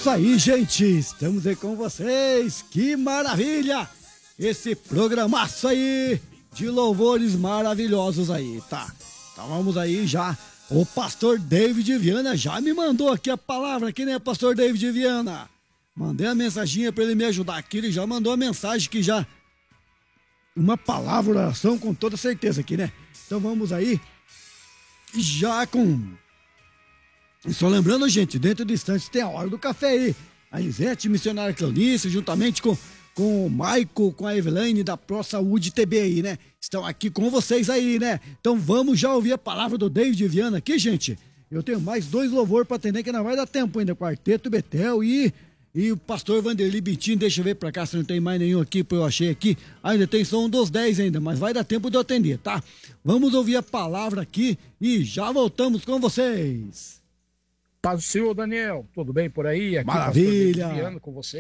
isso aí, gente, estamos aí com vocês, que maravilha, esse programaço aí, de louvores maravilhosos aí, tá? Então vamos aí já, o pastor David Viana já me mandou aqui a palavra, aqui, né, pastor David Viana? Mandei a mensaginha pra ele me ajudar aqui, ele já mandou a mensagem que já, uma palavra, oração com toda certeza aqui, né? Então vamos aí, já com... E só lembrando, gente, dentro do instante tem a hora do café aí. A Elisete, missionária Cleonice, juntamente com o Maico, com a Eveline da Pro Saúde TB aí, né? Estão aqui com vocês aí, né? Então vamos já ouvir a palavra do David Viana aqui, gente. Eu tenho mais 2 louvores pra atender que não vai dar tempo ainda. Quarteto Betel e o pastor Vanderlei Bintin. Deixa eu ver pra cá se não tem mais nenhum aqui, eu achei aqui. Ainda tem só um dos 10 ainda, mas vai dar tempo de eu atender, tá? Vamos ouvir a palavra aqui e já voltamos com vocês. Paz do Senhor, Daniel. Tudo bem por aí? Aqui Maravilha! Pastor com você.